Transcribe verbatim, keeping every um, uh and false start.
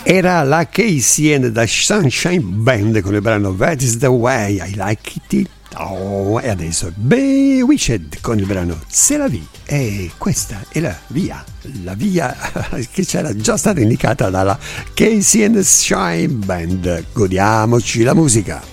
Era la Casey and the Sunshine Band con il brano That is the way I like it. Oh, e adesso Bewitched con il brano C'est la vie. E questa è la via, la via che c'era già stata indicata dalla Casey and the Sunshine Band. Godiamoci la musica.